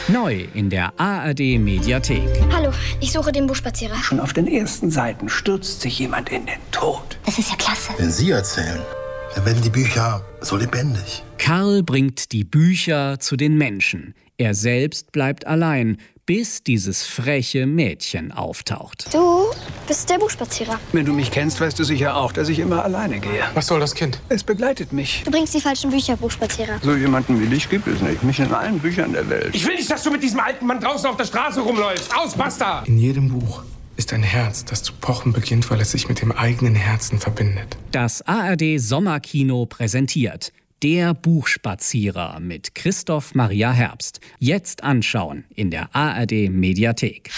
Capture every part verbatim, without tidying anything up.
Neu in der A R D Mediathek. Hallo, ich suche den Buchspazierer. Schon auf den ersten Seiten stürzt sich jemand in den Tod. Das ist ja klasse. Wenn Sie erzählen, dann werden die Bücher so lebendig. Karl bringt die Bücher zu den Menschen. Er selbst bleibt allein, bis dieses freche Mädchen auftaucht. Du bist der Buchspazierer. Wenn du mich kennst, weißt du sicher auch, dass ich immer alleine gehe. Was soll das Kind? Es begleitet mich. Du bringst die falschen Bücher, Buchspazierer. So jemanden wie dich gibt es nicht. Mich in allen Büchern der Welt. Ich will nicht, dass du mit diesem alten Mann draußen auf der Straße rumläufst. Aus, basta! In jedem Buch ist ein Herz, das zu pochen beginnt, weil es sich mit dem eigenen Herzen verbindet. Das A R D Sommerkino präsentiert Der Buchspazierer mit Christoph Maria Herbst. Jetzt anschauen in der A R D Mediathek.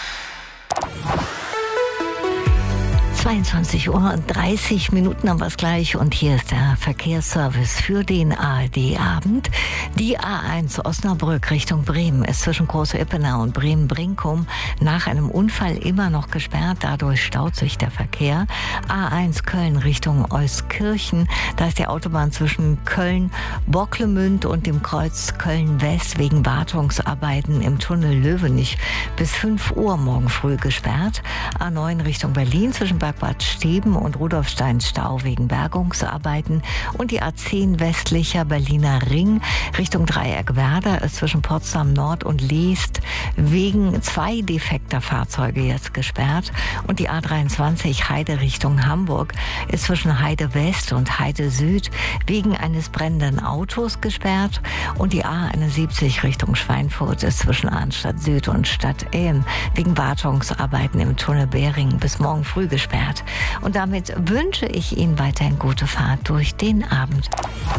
zweiundzwanzig Uhr und dreißig Minuten haben wir es gleich und hier ist der Verkehrsservice für den A R D-Abend. Die A eins Osnabrück Richtung Bremen ist zwischen Große-Ippenau und Bremen-Brinkum nach einem Unfall immer noch gesperrt. Dadurch staut sich der Verkehr. A eins Köln Richtung Euskirchen, da ist die Autobahn zwischen Köln-Bocklemünd und dem Kreuz Köln-West wegen Wartungsarbeiten im Tunnel Löwenich bis fünf Uhr morgen früh gesperrt. A neun Richtung Berlin zwischen Bad Steben und Rudolfstein-Stau wegen Bergungsarbeiten und die A zehn westlicher Berliner Ring Richtung Dreieck Werder ist zwischen Potsdam Nord und Leest wegen zwei defekter Fahrzeuge jetzt gesperrt und die A dreiundzwanzig Heide Richtung Hamburg ist zwischen Heide West und Heide Süd wegen eines brennenden Autos gesperrt und die A einundsiebzig Richtung Schweinfurt ist zwischen Arnstadt Süd und Stadt Elm wegen Wartungsarbeiten im Tunnel Bering bis morgen früh gesperrt. Und damit wünsche ich Ihnen weiterhin gute Fahrt durch den Abend.